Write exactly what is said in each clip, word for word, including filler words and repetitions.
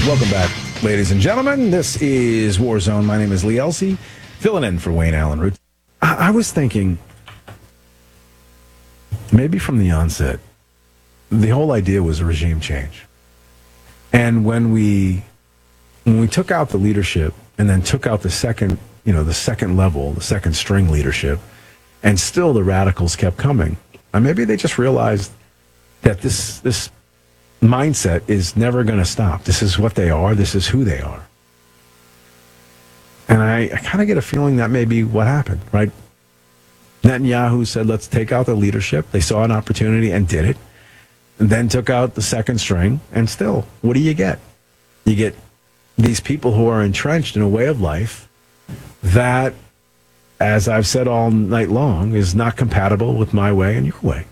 Welcome back, ladies and gentlemen. This is Warzone. My name is Lee Elsey, filling in for Wayne Allen Root. I-, I was thinking, maybe from the onset, the whole idea was a regime change. And when we when we took out the leadership and then took out the second, you know, the second level, the second string leadership, and still the radicals kept coming, and maybe they just realized that this this mindset is never going to stop. This is what they are. This is who they are. And I, I kind of get a feeling that may be what happened, right? Netanyahu said, let's take out the leadership. They saw an opportunity and did it. And then took out the second string. And still, what do you get? You get these people who are entrenched in a way of life that, as I've said all night long, is not compatible with my way and your way.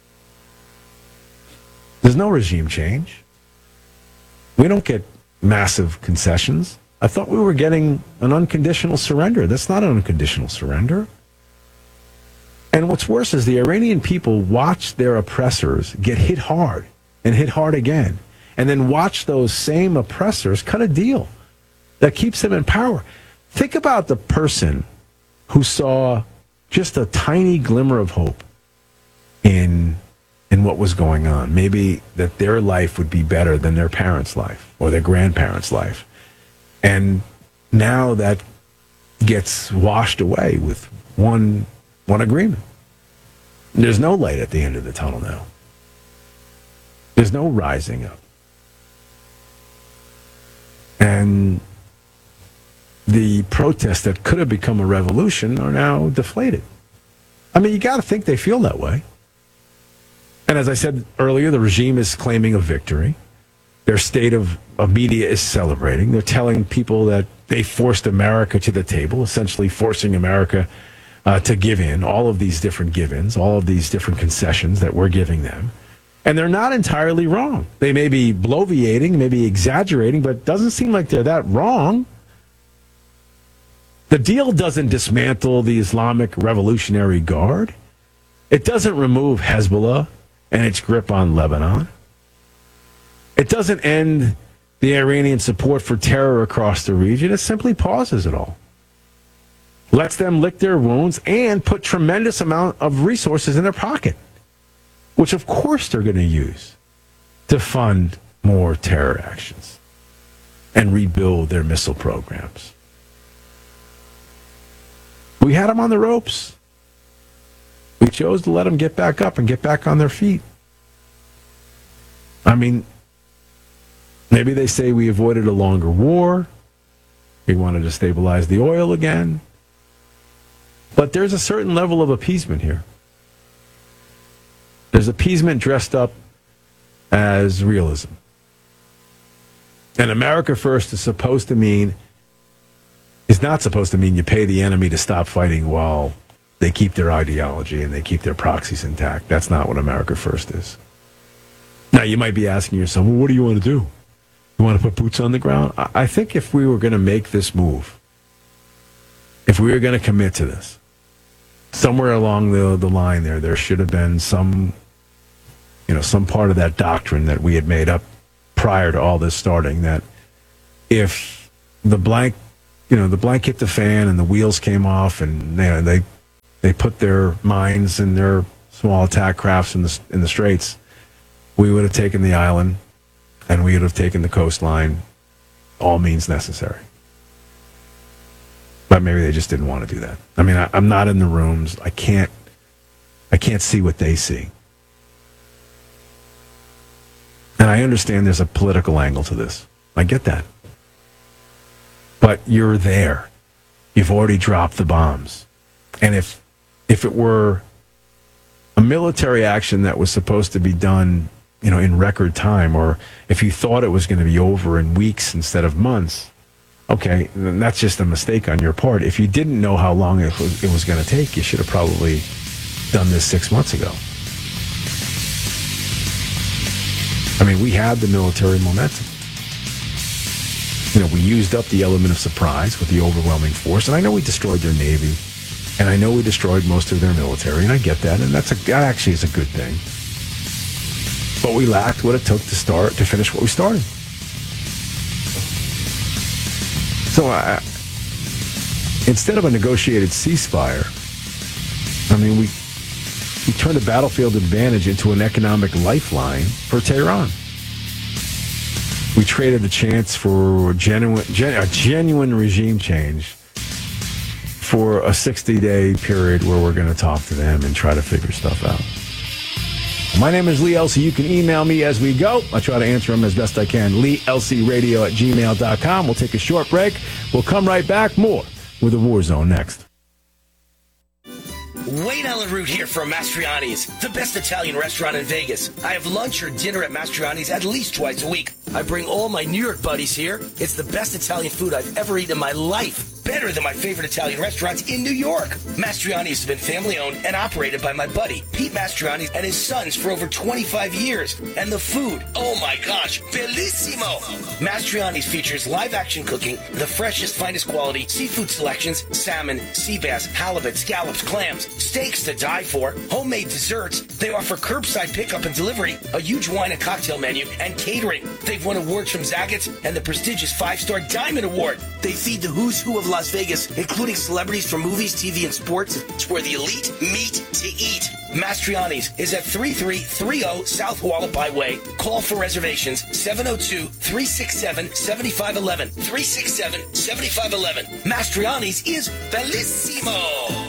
There's no regime change. We don't get massive concessions. I thought we were getting an unconditional surrender. That's not an unconditional surrender. And what's worse is the Iranian people watch their oppressors get hit hard and hit hard again, and then watch those same oppressors cut a deal that keeps them in power. Think about the person who saw just a tiny glimmer of hope in in what was going on. Maybe that their life would be better than their parents' life or their grandparents' life. And now that gets washed away with one one agreement. There's no light at the end of the tunnel now. There's no rising up. And the protests that could have become a revolution are now deflated. I mean, you got to think they feel that way. And as I said earlier, the regime is claiming a victory. Their state of, of media is celebrating. They're telling people that they forced America to the table, essentially forcing America uh, to give in, all of these different give-ins, all of these different concessions that we're giving them. And they're not entirely wrong. They may be bloviating, maybe exaggerating, but it doesn't seem like they're that wrong. The deal doesn't dismantle the Islamic Revolutionary Guard. It doesn't remove Hezbollah and its grip on Lebanon. It doesn't end the Iranian support for terror across the region. It simply pauses it all. Lets them lick their wounds and put tremendous amount of resources in their pocket, which of course they're going to use to fund more terror actions and rebuild their missile programs. We had them on the ropes. We chose to let them get back up and get back on their feet. I mean, maybe they say we avoided a longer war. We wanted to stabilize the oil again. But there's a certain level of appeasement here. There's appeasement dressed up as realism. And America First is supposed to mean, is not supposed to mean you pay the enemy to stop fighting while they keep their ideology and they keep their proxies intact. That's not what America First is. Now, you might be asking yourself, well, what do you want to do? You want to put boots on the ground? I think if we were going to make this move, if we were going to commit to this, somewhere along the, the line there, there should have been some, you know, some part of that doctrine that we had made up prior to all this starting, that if the blank, you know, the blank hit the fan and the wheels came off and you know, they they put their mines and their small attack crafts in the in the straits, we would have taken the island and we would have taken the coastline, all means necessary. But maybe they just didn't want to do that. I mean, I, I'm not in the rooms. I can't, I can't see what they see. And I understand there's a political angle to this. I get that. But you're there. You've already dropped the bombs. And if if it were a military action that was supposed to be done, you know, in record time, or if you thought it was going to be over in weeks instead of months, okay, then that's just a mistake on your part. If you didn't know how long it was, it was going to take, you should have probably done this six months ago. I mean, we had the military momentum. You know, we used up the element of surprise with the overwhelming force, and I know we destroyed their Navy, and I know we destroyed most of their military, and I get that, and that's a, that actually is a good thing. But we lacked what it took to start, to finish what we started. So uh, instead of a negotiated ceasefire, I mean, we we turned the battlefield advantage into an economic lifeline for Tehran. We traded the chance for genuine, gen, a genuine regime change for a sixty-day period where we're going to talk to them and try to figure stuff out. My name is Lee Elsey. You can email me as we go. I try to answer them as best I can. Lee Elsey Radio at gmail dot com. We'll take a short break. We'll come right back. More with the War Zone next. Wayne Allen Root here from Mastriani's, the best Italian restaurant in Vegas. I have lunch or dinner at Mastriani's at least twice a week. I bring all my New York buddies here. It's the best Italian food I've ever eaten in my life. Better than my favorite Italian restaurants in New York. Mastriani's has been family-owned and operated by my buddy, Pete Mastriani, and his sons for over twenty-five years. And the food, oh my gosh, bellissimo! Mastriani's features live-action cooking, the freshest, finest quality, seafood selections, salmon, sea bass, halibut, scallops, clams, steaks to die for, homemade desserts. They offer curbside pickup and delivery, a huge wine and cocktail menu, and catering. They've won awards from Zagat's and the prestigious five-star Diamond Award. They feed the who's who of Las Vegas, including celebrities from movies, T V, and sports. It's where the elite meet to eat. Mastriani's is at thirty-three thirty South Hualapai Way. Call for reservations seven oh two, three six seven, seven five one one. three six seven, seven five one one. Mastriani's is bellissimo.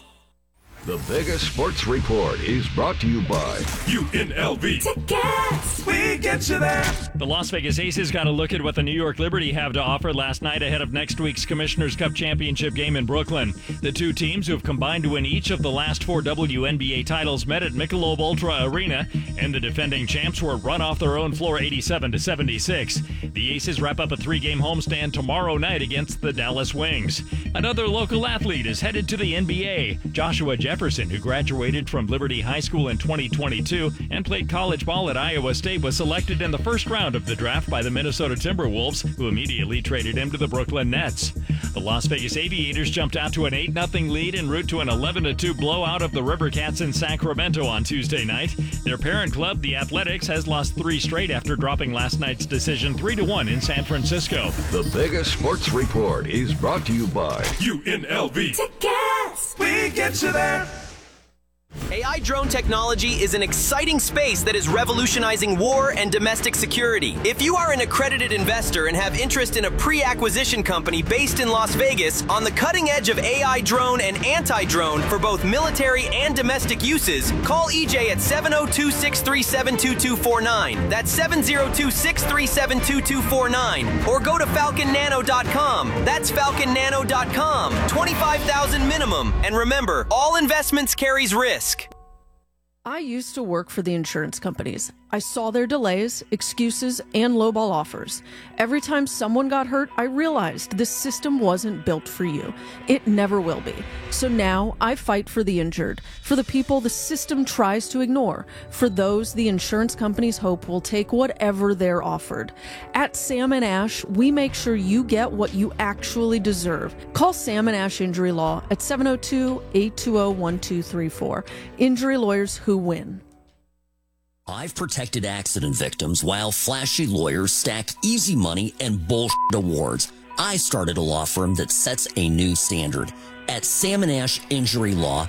The Vegas Sports Report is brought to you by U N L V. Tickets! We get you there. The Las Vegas Aces got a look at what the New York Liberty have to offer last night ahead of next week's Commissioner's Cup Championship game in Brooklyn. The two teams, who have combined to win each of the last four W N B A titles, met at Michelob Ultra Arena, and the defending champs were run off their own floor eighty-seven to seventy-six. The Aces wrap up a three-game homestand tomorrow night against the Dallas Wings. Another local athlete is headed to the N B A. Joshua Jefferson, who graduated from Liberty High School in twenty twenty-two and played college ball at Iowa State, was selected in the first round of the draft by the Minnesota Timberwolves, who immediately traded him to the Brooklyn Nets. The Las Vegas Aviators jumped out to an eight nothing lead en route to an eleven to two blowout of the River Cats in Sacramento on Tuesday night. Their parent club, the Athletics, has lost three straight after dropping last night's decision three to one in San Francisco. The Vegas Sports Report is brought to you by U N L V. Tickets! We get you there. A I drone technology is an exciting space that is revolutionizing war and domestic security. If you are an accredited investor and have interest in a pre-acquisition company based in Las Vegas on the cutting edge of A I drone and anti-drone for both military and domestic uses, call E J at seven oh two, six three seven, two two four nine. That's seven oh two, six three seven, two two four nine. Or go to falcon nano dot com. That's falcon nano dot com. twenty-five thousand minimum. And remember, all investments carries risk. I used to work for the insurance companies. I saw their delays, excuses, and lowball offers. Every time someone got hurt, I realized this system wasn't built for you. It never will be. So now I fight for the injured, for the people the system tries to ignore, for those the insurance companies hope will take whatever they're offered. At Sam and Ash, we make sure you get what you actually deserve. Call Sam and Ash Injury Law at seven oh two, eight two oh, one two three four. Injury lawyers who win. I've protected accident victims while flashy lawyers stack easy money and bullshit awards. I started a law firm that sets a new standard. At Sam and Ash Injury Law,